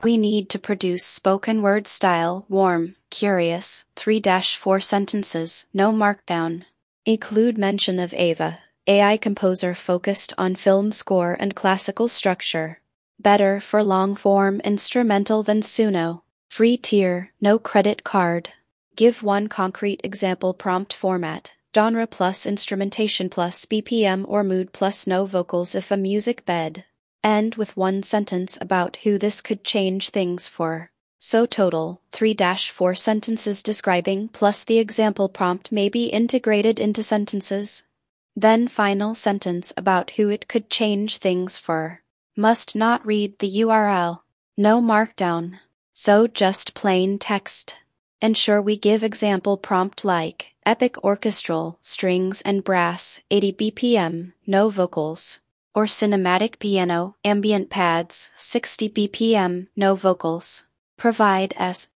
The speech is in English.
We need to produce spoken word style, warm, curious, 3-4 sentences, no markdown. Include mention of Ava, AI composer focused on film score and classical structure. Better for long-form instrumental than Suno. Free tier, no credit card. Give one concrete example prompt format. Genre plus instrumentation plus BPM or mood plus no vocals if a music bed. End with one sentence about who this could change things for. So total, 3-4 sentences describing plus the example prompt may be integrated into sentences. Then final sentence about who it could change things for. Must not read the URL. No markdown. So just plain text. Ensure we give example prompt like epic orchestral, strings and brass, 80 BPM, no vocals. Or cinematic piano, ambient pads, 60 BPM, no vocals. Provide as